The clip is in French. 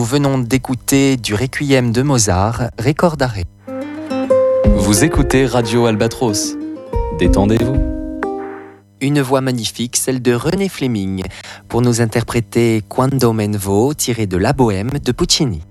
venons d'écouter du Requiem de Mozart, Ricordare. Vous écoutez Radio Albatros. Détendez-vous. Une voix magnifique, celle de René Fleming, pour nous interpréter Quando men vo, tiré de La Bohème de Puccini.